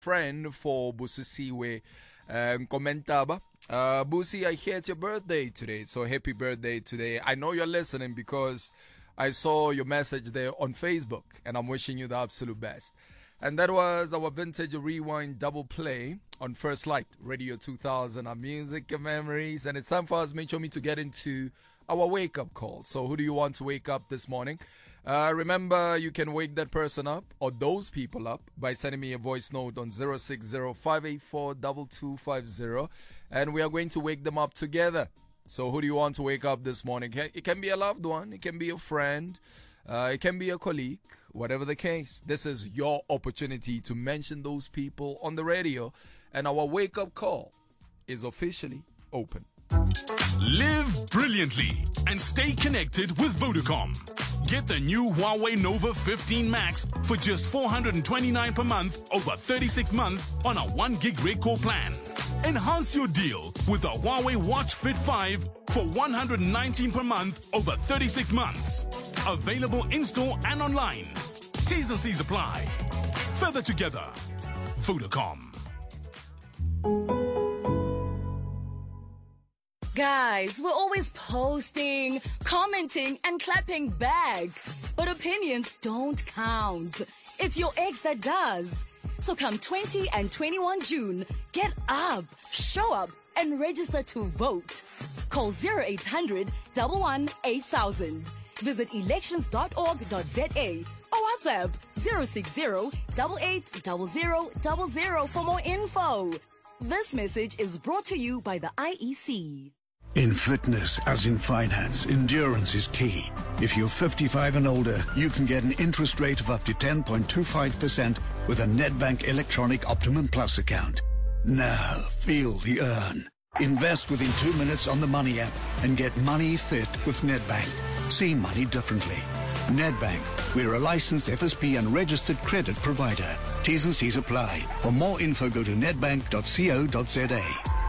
friend for Busisiwe Nkomentaba. Busi, I hear it's your birthday today, so happy birthday today. I know you're listening because I saw your message there on Facebook, and I'm wishing you the absolute best. And that was our Vintage Rewind double play on First Light Radio 2000, our music and memories. And it's time for us, Michomi, to get into our wake-up call. So who do you want to wake up this morning? Remember, you can wake that person up or those people up by sending me a voice note on 060-584-2250. And we are going to wake them up together. So who do you want to wake up this morning? It can be a loved one. It can be a friend. It can be a colleague. Whatever the case, this is your opportunity to mention those people on the radio. And our wake-up call is officially open. Live brilliantly and stay connected with Vodacom. Get the new Huawei Nova 15 Max for just $429 per month over 36 months on a 1 gig rate core plan. Enhance your deal with the Huawei Watch Fit 5 for $119 per month over 36 months. Available in-store and online. T's and C's apply. Further together. Vodacom. Guys, we're always posting, commenting, and clapping back. But opinions don't count. It's your ex that does. So come 20 and 21 June, get up, show up, and register to vote. Call 0800 11 8000. Visit elections.org.za or WhatsApp 060 880000 for more info. This message is brought to you by the IEC. In fitness, as in finance, endurance is key. If you're 55 and older, you can get an interest rate of up to 10.25% with a Nedbank Electronic Optimum Plus account. Now, feel the earn. Invest within 2 minutes on the Money app and get money fit with Nedbank. See money differently. Nedbank, we're a licensed FSP and registered credit provider. T's and C's apply. For more info, go to nedbank.co.za.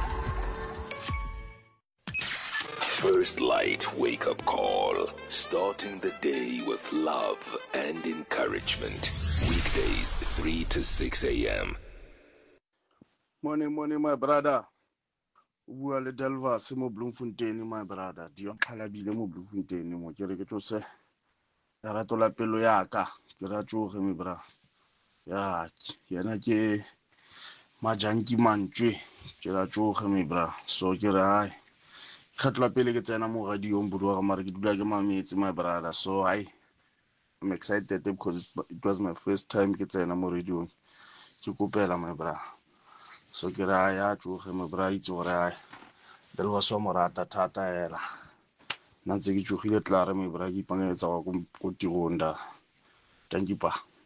First Light wake-up call. Starting the day with love and encouragement. Weekdays 3 to 6 a.m. Morning, my brother. Uale Delva, Simo Bloemfontein, my brother. Dion Calabile, mo Bloemfontein, mo Jereke se. Ratola pelo yaka, ke ratso ge me bra. Ya, yena ke majanki mantswe, ke ratso ge me bra. So ke re khatla pele ke tsena mo radio mbudu wa mara ke dula ke mametse my brother. So I'm excited because it was my first time ke tsena mo radio. Ke kopela my brother. So ke ra ya tso ge me bra itse gore del wa so morata thata ela. Nantse ke tsogile tlare me bra ke ipangeletsa go tirong da. Thank you pa.